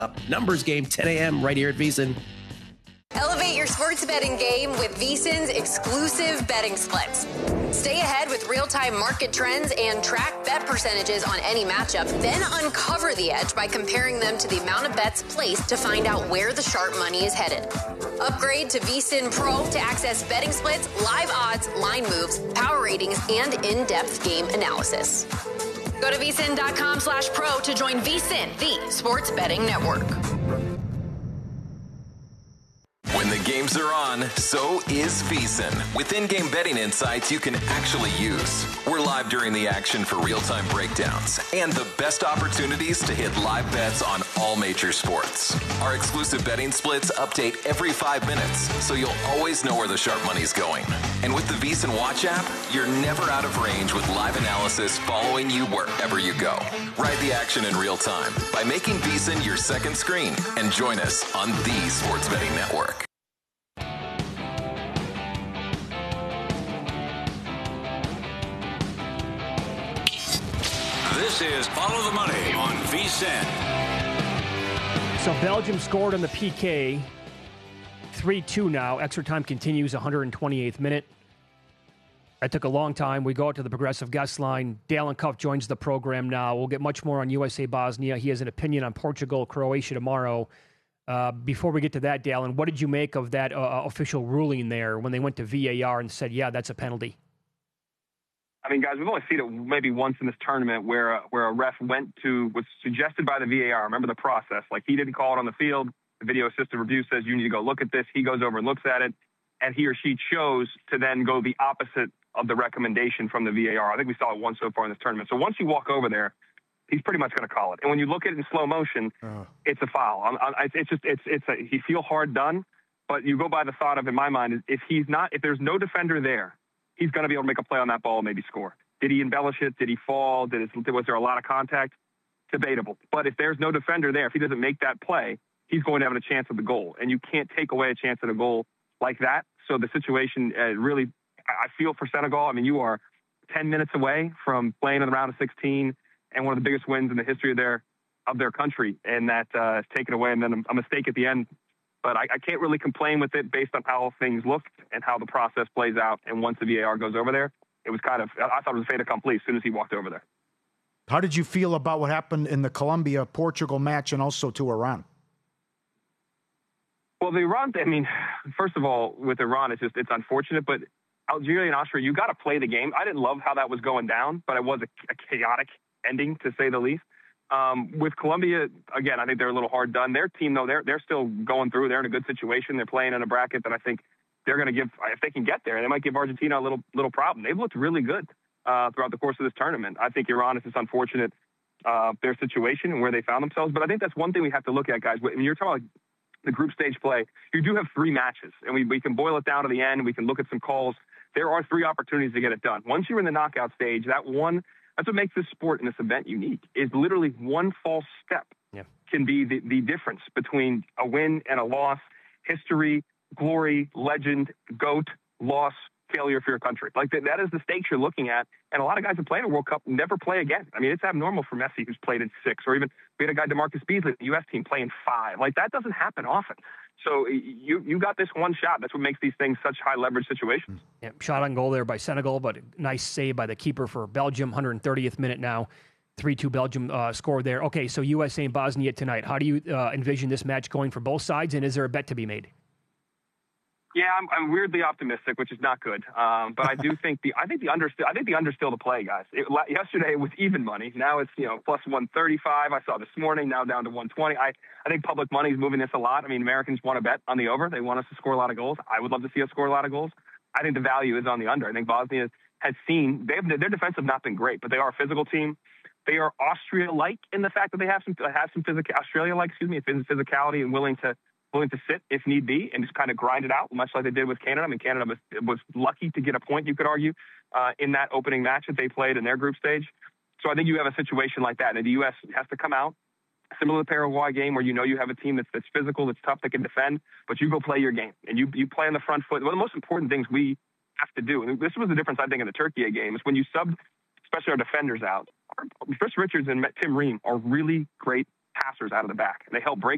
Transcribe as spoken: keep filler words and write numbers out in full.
Up numbers game, ten a.m. right here at VSiN. Elevate your sports betting game with VSiN's exclusive betting splits. Stay ahead with real-time market trends and track bet percentages on any matchup. Then uncover the edge by comparing them to the amount of bets placed to find out where the sharp money is headed. Upgrade to VSiN Pro to access betting splits, live odds, line moves, power ratings, and in-depth game analysis. Go to VSiN.com slash pro to join VSiN, the sports betting network. When the games are on, so is VSiN. With in-game betting insights you can actually use. We're live during the action for real-time breakdowns and the best opportunities to hit live bets on all major sports. Our exclusive betting splits update every five minutes, so you'll always know where the sharp money's going. And with the VSiN Watch app, you're never out of range with live analysis following you wherever you go. Ride the action in real time by making VSiN your second screen and join us on the Sports Betting Network. This is Follow the Money on VSiN. So Belgium scored on the P K, three two now. Extra time continues, one hundred twenty-eighth minute. That took a long time. We go out to the Progressive guest line. Dalen Cuff joins the program now. We'll get much more on U S A Bosnia. He has an opinion on Portugal, Croatia tomorrow. Uh, before we get to that, Dalen, what did you make of that uh, official ruling there when they went to V A R and said, yeah, that's a penalty? I mean, guys, we've only seen it maybe once in this tournament where a, where a ref went to, was suggested by the V A R. Remember the process. Like, he didn't call it on the field. The video assistant review says, you need to go look at this. He goes over and looks at it, and he or she chose to then go the opposite of the recommendation from the V A R. I think we saw it once so far in this tournament. So once you walk over there, he's pretty much going to call it. And when you look at it in slow motion, uh. it's a foul. I'm, I'm, it's just, it's, it's a, you feel hard done, but you go by the thought of, in my mind, is if he's not, if there's no defender there, he's going to be able to make a play on that ball and maybe score. Did he embellish it? Did he fall? Did it, was there a lot of contact? Debatable. But if there's no defender there, if he doesn't make that play, he's going to have a chance at the goal. And you can't take away a chance at a goal like that. So the situation uh, really, I feel for Senegal. I mean, you are ten minutes away from playing in the round of sixteen and one of the biggest wins in the history of their of their country. And that uh, is taken away. And then a mistake at the end. But I, I can't really complain with it based on how things look and how the process plays out. And once the V A R goes over there, it was kind of, I thought it was a fait accompli as soon as he walked over there. How did you feel about what happened in the Colombia-Portugal match and also to Iran? Well, the Iran, I mean, first of all, with Iran, it's just, it's unfortunate, but Algeria and Austria, you got to play the game. I didn't love how that was going down, but it was a, a chaotic ending, to say the least. Um, with Colombia, again, I think they're a little hard done. Their team, though, they're they're still going through. They're in a good situation. They're playing in a bracket that I think they're going to give, if they can get there, they might give Argentina a little little problem. They've looked really good uh, throughout the course of this tournament. I think Iran is just unfortunate, uh, their situation and where they found themselves. But I think that's one thing we have to look at, guys. When you're talking about the group stage play, you do have three matches, and we, we can boil it down to the end. We can look at some calls. There are three opportunities to get it done. Once you're in the knockout stage, that one, that's what makes this sport and this event unique, is literally one false step yeah. can be the, the difference between a win and a loss, history, glory, legend, GOAT, loss, failure for your country. Like that, that is the stakes you're looking at. And a lot of guys who play in a World Cup never play again. I mean, it's abnormal for Messi, who's played in six, or even we had a guy, DeMarcus Beasley, the U S team, playing five. Like that doesn't happen often. So you you got this one shot. That's what makes these things such high leverage situations. Yeah, shot on goal there by Senegal, but a nice save by the keeper for Belgium. one hundred thirtieth minute now. three two Belgium uh, score there. Okay, so U S A and Bosnia tonight. How do you uh, envision this match going for both sides, and is there a bet to be made? Yeah, I'm, I'm weirdly optimistic, which is not good. Um, but I do think the I think the under I think the under's still to play, guys. It, yesterday it was even money. Now it's you know plus one thirty-five. I saw this morning now down to one twenty. I I think public money is moving this a lot. I mean, Americans want to bet on the over. They want us to score a lot of goals. I would love to see us score a lot of goals. I think the value is on the under. I think Bosnia has seen they have, their defense have not been great, but they are a physical team. They are Austria-like in the fact that they have some have some physical Australia-like, excuse me, physicality and willing to. willing to sit if need be and just kind of grind it out, much like they did with Canada. I mean, Canada was, was lucky to get a point, you could argue, uh, in that opening match that they played in their group stage. So I think you have a situation like that, and the U S has to come out, similar to the Paraguay game, where you know you have a team that's, that's physical, that's tough, that can defend, but you go play your game, and you, you play on the front foot. One of the most important things we have to do, and this was the difference, I think, in the Turkey game, is when you sub, especially our defenders out, our, Chris Richards and Tim Ream are really great passers out of the back. They help break